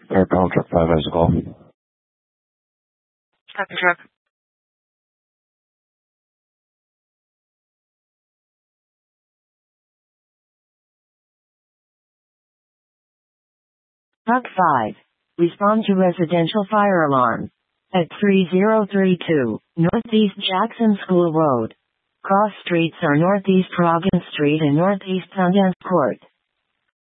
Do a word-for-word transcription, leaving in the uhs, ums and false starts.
Air Palm Truck five has a call. Second truck. Truck five. Respond to residential fire alarm. At three zero three two, Northeast Jackson School Road. Cross streets are Northeast Rogan Street and Northeast Sundance Court.